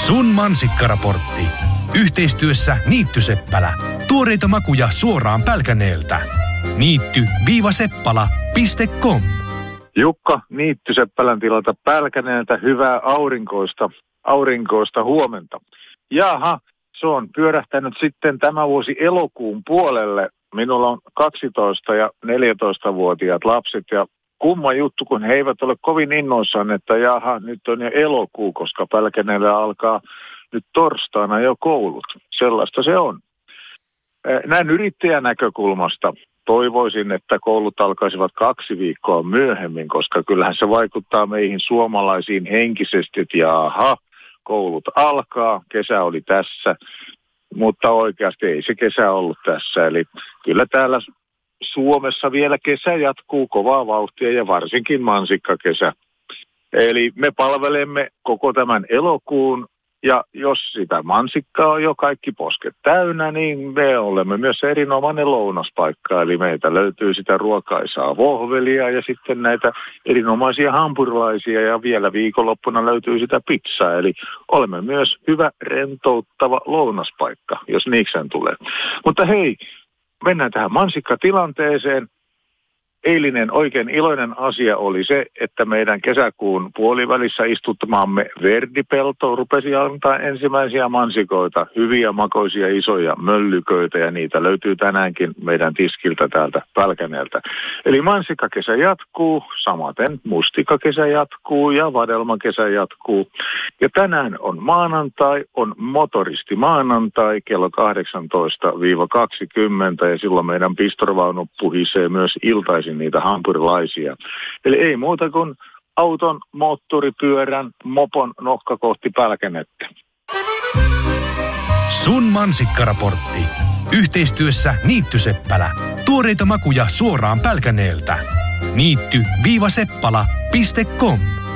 Sun mansikkaraportti. Yhteistyössä Niittyseppälä. Tuoreita makuja suoraan Pälkäneeltä. Niitty-seppala.com. Jukka Niittyseppälän tilalta Pälkäneeltä. Hyvää aurinkoista huomenta. Jaha, se on pyörähtänyt sitten tämä vuosi elokuun puolelle. Minulla on 12- ja 14-vuotiaat lapset ja kumma juttu, kun he eivät ole kovin innoissaan, että jaha, nyt on jo elokuu, koska Pälkäneellä alkaa nyt torstaina jo koulut. Sellaista se on. Näin yrittäjän näkökulmasta toivoisin, että koulut alkaisivat 2 viikkoa myöhemmin, koska kyllähän se vaikuttaa meihin suomalaisiin henkisesti, että jaha, koulut alkaa, kesä oli tässä, mutta oikeasti ei se kesä ollut tässä. Eli kyllä täällä Suomessa vielä kesä jatkuu kovaa vauhtia ja varsinkin mansikkakesä. Eli me palvelemme koko tämän elokuun ja jos sitä mansikkaa on jo kaikki posket täynnä, niin me olemme myös erinomainen lounaspaikka. Eli meiltä löytyy sitä ruokaisaa vohvelia ja sitten näitä erinomaisia hampurilaisia ja vielä viikonloppuna löytyy sitä pizzaa. Eli olemme myös hyvä rentouttava lounaspaikka, jos niikseen tulee. Mutta hei, mennään tähän mansikkatilanteeseen. Eilinen oikein iloinen asia oli se, että meidän kesäkuun puolivälissä istuttamaamme Verdi-pelto rupesi antaa ensimmäisiä mansikoita, hyviä makoisia isoja möllyköitä ja niitä löytyy tänäänkin meidän tiskiltä täältä Pälkäneeltä. Eli mansikkakesä jatkuu, samaten mustikakesä jatkuu ja vadelmakesä jatkuu. Ja tänään on maanantai, on motoristi maanantai kello 18-20 ja silloin meidän pistorvaunu puhisee myös iltaisin niitä hampurilaisia. Eli ei muuta kuin auton, moottoripyörän, mopon nokka kohti Pälkänettä. Sun mansikkaraportti. Yhteistyössä Niittyseppälä. Tuoreita makuja suoraan Pälkäneeltä. Niitty-seppala.com.